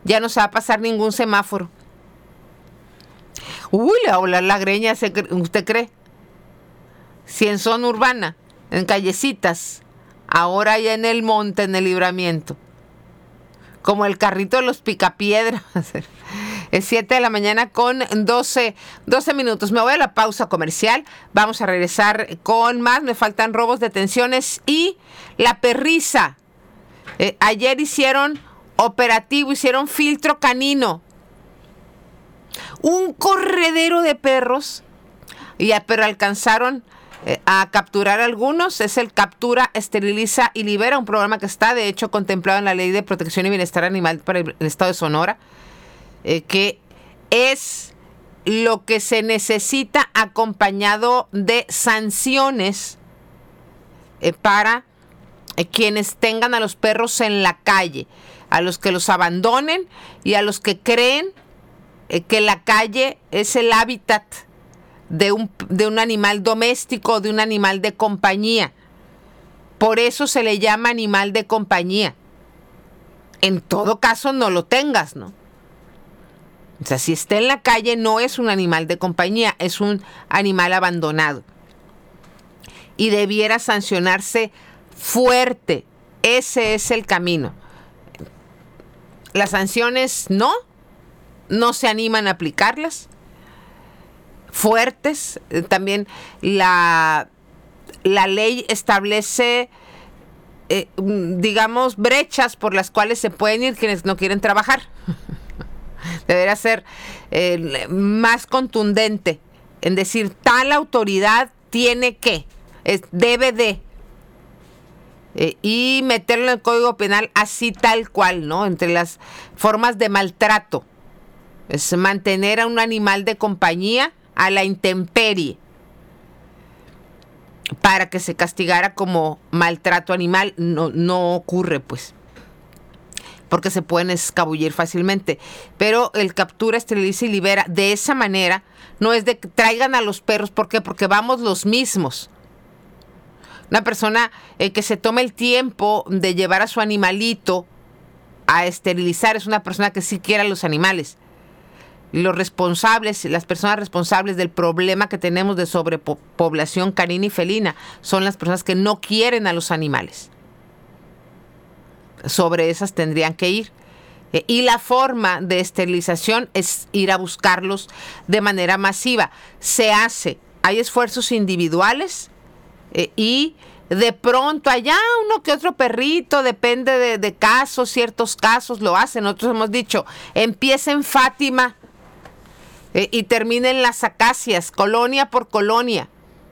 ya no se va a pasar ningún semáforo. Uy, le va a volar la greña, ¿usted cree? Si en zona urbana, en callecitas, ahora ya en el monte, en el Libramiento, como el carrito de los picapiedras. Es 7 de la mañana con 12 minutos. Me voy a la pausa comercial. Vamos a regresar con más. Me faltan robos, detenciones y la perriza. Ayer hicieron operativo, hicieron filtro canino. Un corredero de perros, pero alcanzaron a capturar algunos. Es el Captura, Esteriliza y Libera, un programa que está de hecho contemplado en la Ley de Protección y Bienestar Animal para el Estado de Sonora, que es lo que se necesita acompañado de sanciones para quienes tengan a los perros en la calle, a los que los abandonen y a los que creen que la calle es el hábitat de un animal doméstico, de un animal de compañía. Por eso se le llama animal de compañía. En todo caso, no lo tengas, ¿no? O sea, si está en la calle, no es un animal de compañía, es un animal abandonado. Y debiera sancionarse fuerte. Ese es el camino. Las sanciones no se animan a aplicarlas. Fuertes. También la ley establece, digamos, brechas por las cuales se pueden ir quienes no quieren trabajar. Debería ser más contundente en decir tal autoridad tiene que, debe de, y meterlo en el Código Penal así tal cual, ¿no? Entre las formas de maltrato es mantener a un animal de compañía a la intemperie para que se castigara como maltrato animal. No ocurre, pues, porque se pueden escabullir fácilmente. Pero el Captura, Esteriliza y Libera, de esa manera, no es de que traigan a los perros. ¿Por qué? Porque vamos los mismos. Una persona que se tome el tiempo de llevar a su animalito a esterilizar es una persona que sí quiere a los animales. Los responsables, las personas responsables del problema que tenemos de sobrepoblación canina y felina son las personas que no quieren a los animales. Sobre esas tendrían que ir. Y la forma de esterilización es ir a buscarlos de manera masiva. Se hace, hay esfuerzos individuales y de pronto allá uno que otro perrito, depende de casos, ciertos casos lo hacen. Nosotros hemos dicho, empieza en Fátima y termina en Las Acacias, colonia por colonia.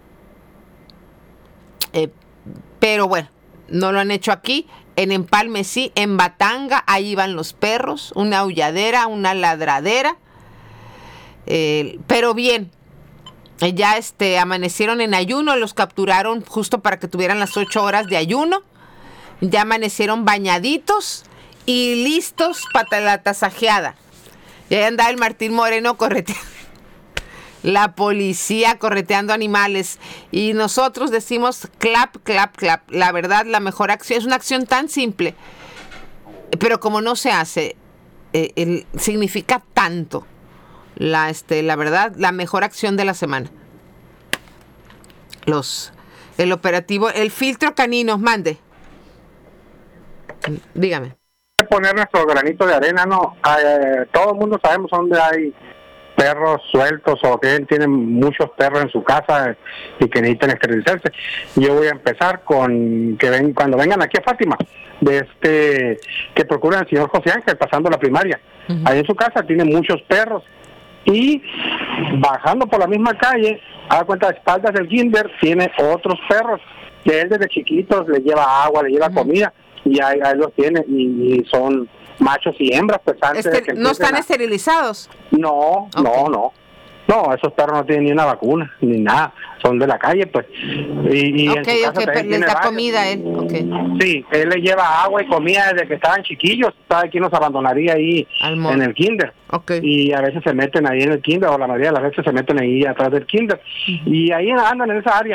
Pero bueno, no lo han hecho aquí. En Empalme sí, en Batanga, ahí van los perros, una aulladera, una ladradera. Pero bien, ya amanecieron en ayuno, los capturaron justo para que tuvieran las 8 horas de ayuno. Ya amanecieron bañaditos y listos para la tasajeada. Y ahí andaba el Martín Moreno correteando. La policía correteando animales. Y nosotros decimos clap, clap, clap. La verdad, la mejor acción es una acción tan simple. Pero como no se hace, significa tanto. La verdad, la mejor acción de la semana. El operativo, el filtro canino, mande. Dígame. Poner nuestro granito de arena, ¿no? Todo el mundo sabemos dónde hay perros sueltos o que tienen muchos perros en su casa y que necesitan esterilizarse. Yo voy a empezar con cuando vengan aquí a Fátima, que procuren al señor José Ángel pasando la primaria. Uh-huh. Ahí en su casa tiene muchos perros y bajando por la misma calle, a la cuenta de espaldas del kinder, tiene otros perros que él desde chiquitos le lleva agua, le lleva uh-huh. comida y ahí los tiene y son machos y hembras, pues antes de que ¿no están esterilizados? No, okay. No, esos perros no tienen ni una vacuna, ni nada, son de la calle, pues. Y okay, pero les da comida él, okay. Sí, él le lleva agua y comida desde que estaban chiquillos, sabe quién los abandonaría ahí en el kinder. Okay. Y a veces se meten ahí en el kinder, o la mayoría de las veces se meten ahí atrás del kinder. Uh-huh. Y ahí andan en esa área.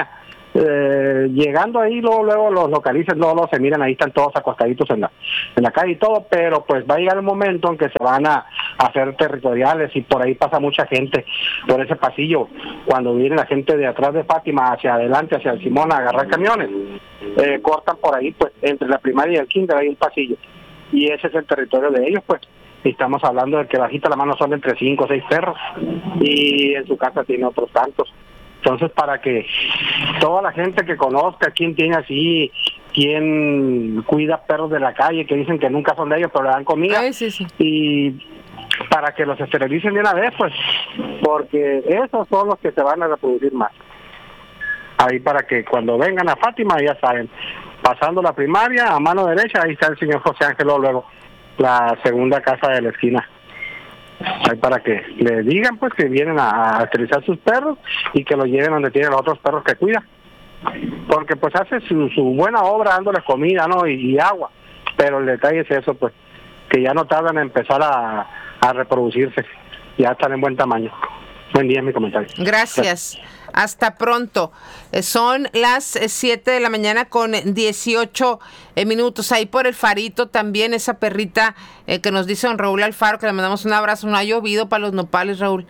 llegando ahí, luego los localizan, luego se miran, ahí están todos acostaditos en la calle y todo, pero pues va a llegar un momento en que se van a hacer territoriales y por ahí pasa mucha gente, por ese pasillo, cuando viene la gente de atrás de Fátima hacia adelante, hacia el Simón a agarrar camiones, cortan por ahí, pues entre la primaria y el kinder hay un pasillo, y ese es el territorio de ellos, pues. Y estamos hablando de que bajita la mano son entre 5 o 6 perros, y en su casa tiene otros tantos. Entonces, para que toda la gente que conozca quién tiene así, quién cuida perros de la calle, que dicen que nunca son de ellos, pero le dan comida, sí. Y para que los esterilicen de una vez, pues, porque esos son los que se van a reproducir más. Ahí para que cuando vengan a Fátima, ya saben, pasando la primaria, a mano derecha, ahí está el señor José Ángelo, luego la segunda casa de la esquina. Ahí para que le digan pues que vienen a esterilizar sus perros y que los lleven donde tienen los otros perros que cuida, porque pues hace su buena obra dándoles comida, ¿no? y agua, pero el detalle es eso, pues, que ya no tardan en empezar a reproducirse, ya están en buen tamaño. Buen día, mi comentario. Gracias. Hasta pronto. Son las 7 de la mañana con 18 minutos. Ahí por el Farito también, esa perrita que nos dice don Raúl Alfaro, que le mandamos un abrazo. No ha llovido para los nopales, Raúl.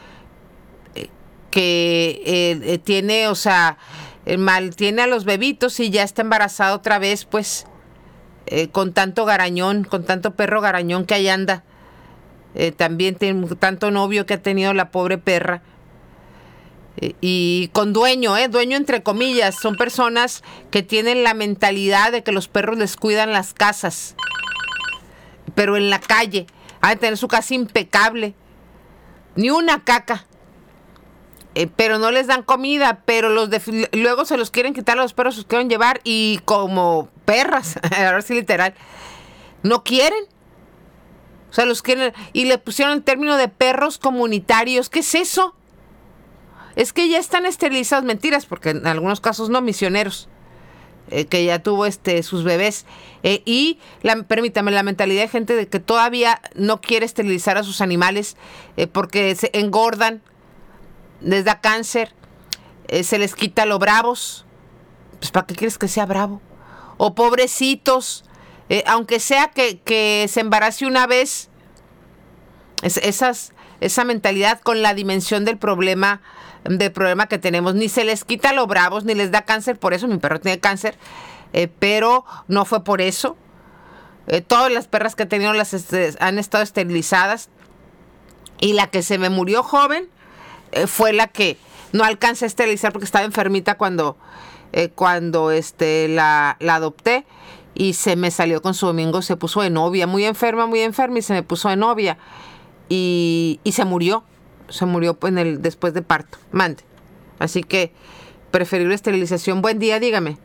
Que tiene, o sea, tiene a los bebitos y ya está embarazada otra vez, pues, con tanto garañón, con tanto perro garañón que ahí anda. También tiene tanto novio que ha tenido la pobre perra. Y con dueño entre comillas, son personas que tienen la mentalidad de que los perros les cuidan las casas, pero en la calle, han de tener su casa impecable, ni una caca, pero no les dan comida, pero luego se los quieren quitar a los perros, se los quieren llevar y como perras, ahora sí literal, no quieren. O sea, los quieren, y le pusieron el término de perros comunitarios. ¿Qué es eso? Es que ya están esterilizados, mentiras, porque en algunos casos no, misioneros, que ya tuvo sus bebés. Permítame, la mentalidad de gente de que todavía no quiere esterilizar a sus animales porque se engordan, les da cáncer, se les quita lo bravos. Pues ¿para qué quieres que sea bravo? O pobrecitos, aunque sea que se embarace una vez, esa mentalidad con la dimensión del problema que tenemos, ni se les quita lo bravos, ni les da cáncer por eso. Mi perro tiene cáncer, pero no fue por eso. Todas las perras que he tenido han estado esterilizadas, y la que se me murió joven fue la que no alcancé a esterilizar porque estaba enfermita cuando la adopté, y se me salió con su domingo, se puso de novia, muy enferma, y se me puso de novia, y se murió pues, después de parto. Mande. Así que preferible esterilización. Buen día, dígame.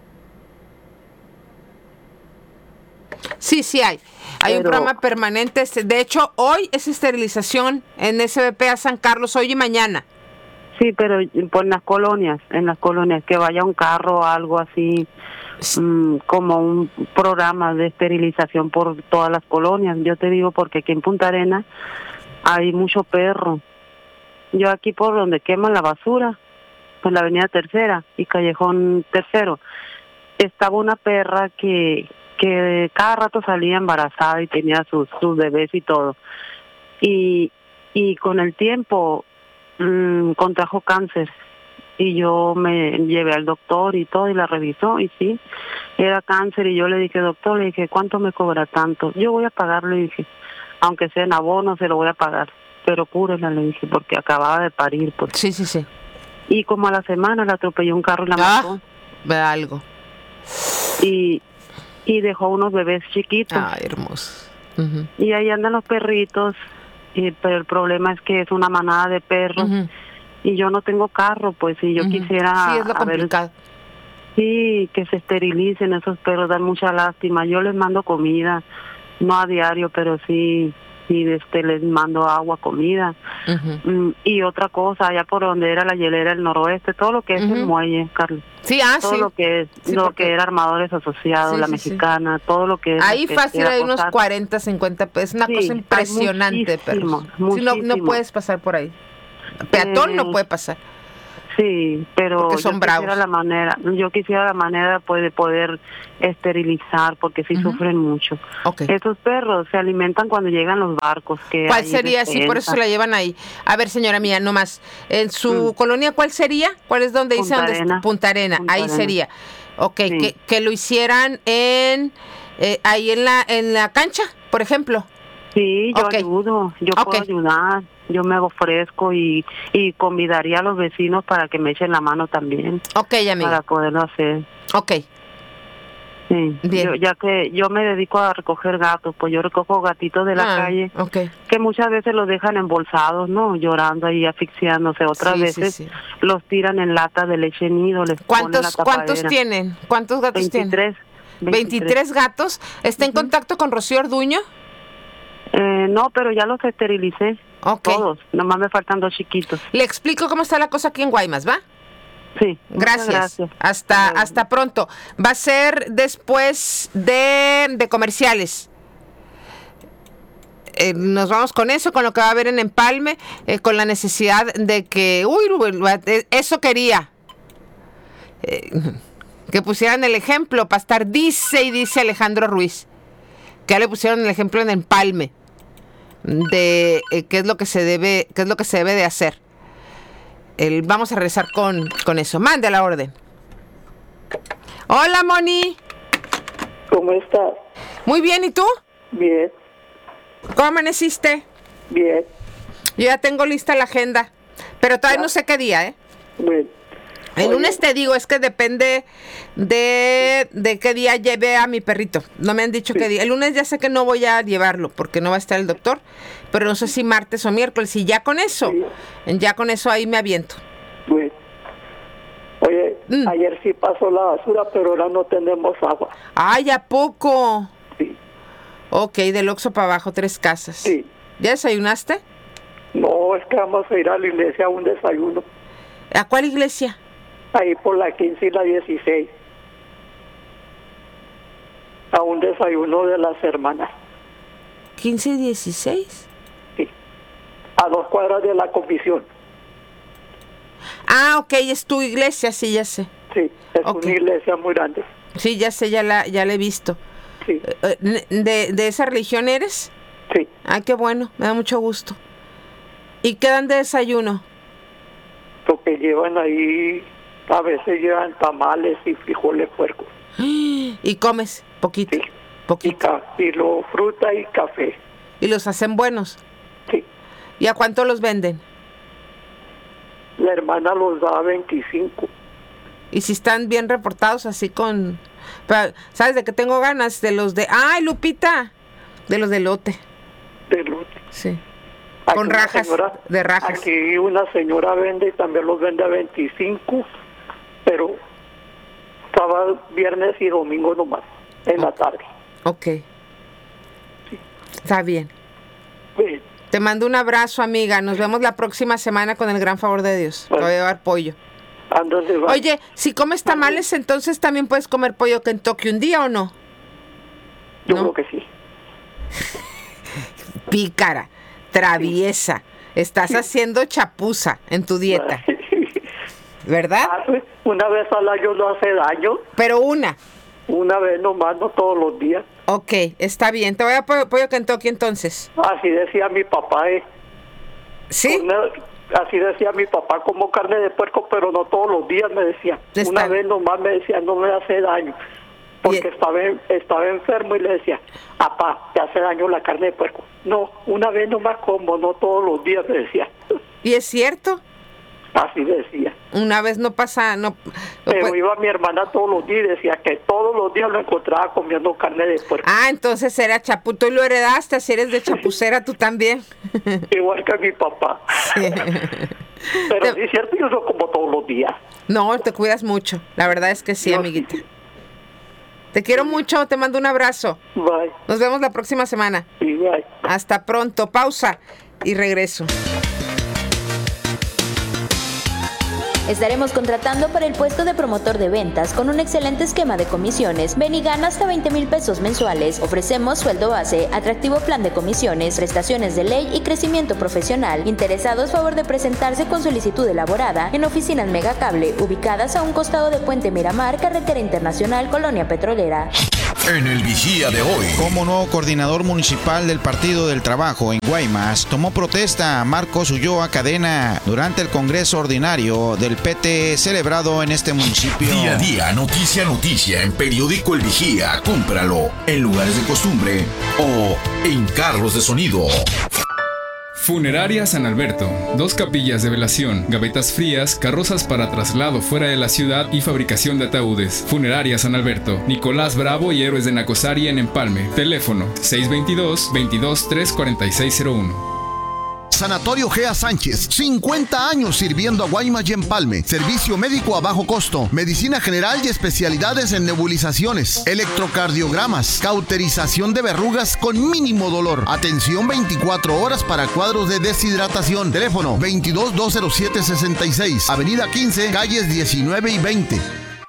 Sí hay. Hay un programa permanente. De hecho, hoy es esterilización en SBP a San Carlos, hoy y mañana. Sí, pero por en las colonias, que vaya un carro o algo así, como un programa de esterilización por todas las colonias. Yo te digo porque aquí en Punta Arenas hay mucho perro. Yo aquí por donde queman la basura, por la avenida Tercera y Callejón Tercero, estaba una perra que cada rato salía embarazada y tenía sus bebés y todo. Y con el tiempo contrajo cáncer. Y yo me llevé al doctor y todo, y la revisó, y sí, era cáncer. Y yo le dije, doctor, ¿cuánto me cobra tanto? Yo voy a pagarlo, le dije, aunque sea en abono, se lo voy a pagar, pero cúrela, le dije, porque acababa de parir. Pues. Sí. Y como a la semana la atropelló un carro y la mató. Ve algo. Y dejó unos bebés chiquitos. Ay, hermoso. Uh-huh. Y ahí andan los perritos, pero el problema es que es una manada de perros. Uh-huh. Y yo no tengo carro, pues, y yo quisiera... Sí, es lo complicado. Sí, que se esterilicen esos perros, dan mucha lástima. Yo les mando comida, no a diario, pero sí les mando agua, comida. Uh-huh. Y otra cosa, allá por donde era la hielera del noroeste, todo lo que es el muelle, Carlos. Sí, todo lo que es, que era Armadores Asociados, la Mexicana, todo lo que es... Ahí fácil hay unos 40, 50 pesos, una cosa impresionante, pero si no puedes pasar por ahí. Peatón no puede pasar. Sí, pero Porque son bravos. yo quisiera la manera pues, de poder esterilizar, porque sí sufren mucho. Ok. Esos perros se alimentan cuando llegan los barcos. ¿Cuál sería? Sí, por eso se la llevan ahí. A ver, señora mía, nomás, en su colonia, ¿cuál sería? ¿Cuál es donde dice? Punta Arena. Ahí sería. Ok, Sí. que lo hicieran ahí en la cancha, por ejemplo. Sí, yo Ok. ayudo, yo puedo ayudar, yo me ofrezco y convidaría a los vecinos para que me echen la mano también. Ok, amiga. Para poderlo hacer. Ok. Sí, Bien. ya que yo me dedico a recoger gatos, pues yo recojo gatitos de la calle, Ok. que muchas veces los dejan embolsados, ¿no? Llorando ahí, asfixiándose. Otras veces los tiran en latas de leche nido, les ponen la tapadera. ¿Cuántos tienen? ¿Cuántos gatos 23, tienen? 23 gatos. ¿Está en contacto con Rocío Orduño? No, pero ya los esterilicé. Okay. Todos, nomás me faltan 2 chiquitos. Le explico cómo está la cosa aquí en Guaymas, ¿va? Sí. Gracias. Hasta pronto. Va a ser después de comerciales. Nos vamos con eso, con lo que va a haber en Empalme, con la necesidad de que, eso quería. Que pusieran el ejemplo para estar, dice Alejandro Ruiz, que ya le pusieron el ejemplo en Empalme de qué es lo que se debe de hacer. Vamos a regresar con eso. Mande a la orden. Hola, Moni. ¿Cómo estás? Muy bien, ¿y tú? Bien. ¿Cómo amaneciste? Bien. Yo ya tengo lista la agenda, pero todavía no sé qué día, ¿eh? Bueno. El lunes te digo, es que depende de qué día lleve a mi perrito. No me han dicho qué día. El lunes ya sé que no voy a llevarlo porque no va a estar el doctor, pero no sé si martes o miércoles. Y ya con eso ahí me aviento. Bueno. Oye, ayer sí pasó la basura, pero ahora no tenemos agua. ¡Ay, ¿a poco? Sí. Ok, del Oxxo para abajo, 3 casas. Sí. ¿Ya desayunaste? No, es que vamos a ir a la iglesia a un desayuno. ¿A cuál iglesia? Ahí por la 15 y la 16. A un desayuno de las hermanas. ¿15 y 16? Sí. A 2 cuadras de la comisión. Ah, ok, es tu iglesia, sí, ya sé. Sí, es una iglesia muy grande. Sí, ya sé, ya la he visto. Sí. ¿De esa religión eres? Sí. Ah, qué bueno, me da mucho gusto. ¿Y qué dan de desayuno? Lo que llevan ahí, a veces llevan tamales y frijoles puercos. ¿Y comes? Poquito. Sí. Poquito. Y fruta y café. ¿Y los hacen buenos? Sí. ¿Y a cuánto los venden? La hermana los da a 25. ¿Y si están bien reportados así con... Pero, ¿sabes de qué tengo ganas? De los de... ¡Ay, Lupita! De los de elote. De elote. Sí. Aquí con rajas, de rajas. Aquí una señora vende y también los vende a 25, pero sábado, viernes y domingo nomás, en la tarde. Ok. Sí. Está bien. Bien. Te mando un abrazo, amiga. Nos vemos la próxima semana con el gran favor de Dios. Bueno. Te voy a llevar pollo. Ándale, va. Oye, si comes tamales, entonces también puedes comer pollo Kentucky un día, ¿o no? Yo creo que sí. Pícara, traviesa. Estás haciendo chapuza en tu dieta. ¿Verdad? Una vez al año no hace daño. Pero una vez nomás, no todos los días. Ok, está bien. Te voy a pollo Kentucky entonces. Así decía mi papá, ¿Sí? Así decía mi papá, como carne de puerco, pero no todos los días, me decía. Una vez nomás me decía, no me hace daño. Porque estaba enfermo y le decía, papá, te hace daño la carne de puerco. No, una vez nomás como, no todos los días, me decía. ¿Y es cierto? Así decía. Una vez no pasa, no. Pero iba mi hermana todos los días y decía que todos los días lo encontraba comiendo carne de puerco. Ah, entonces era chaputo y lo heredaste, así eres de chapucera tú también. Igual que mi papá. Sí. Pero sí es cierto, yo soy como todos los días. No, te cuidas mucho. La verdad es que sí, amiguita. Sí. Te quiero mucho, te mando un abrazo. Bye. Nos vemos la próxima semana. Sí, bye. Hasta pronto. Pausa y regreso. Estaremos contratando para el puesto de promotor de ventas con un excelente esquema de comisiones. Ven y gana hasta 20,000 pesos mensuales. Ofrecemos sueldo base, atractivo plan de comisiones, prestaciones de ley y crecimiento profesional. Interesados, favor de presentarse con solicitud elaborada en oficinas Megacable, ubicadas a un costado de Puente Miramar, Carretera Internacional, Colonia Petrolera. En el Vigía de hoy. Como nuevo coordinador municipal del Partido del Trabajo en Guaymas, tomó protesta a Marcos Ulloa Cadena durante el Congreso Ordinario del PT celebrado en este municipio. Día a día, noticia a noticia en Periódico El Vigía. Cómpralo en lugares de costumbre o en carros de sonido. Funeraria San Alberto, 2 capillas de velación, gavetas frías, carrozas para traslado fuera de la ciudad y fabricación de ataúdes. Funeraria San Alberto, Nicolás Bravo y Héroes de Nacosari en Empalme. Teléfono 622-223-4601. Sanatorio Gea Sánchez, 50 años sirviendo a Guaymas y Empalme. Servicio médico a bajo costo, medicina general y especialidades en nebulizaciones, electrocardiogramas, cauterización de verrugas con mínimo dolor. Atención 24 horas para cuadros de deshidratación. Teléfono 22-207-66, Avenida 15, calles 19 y 20.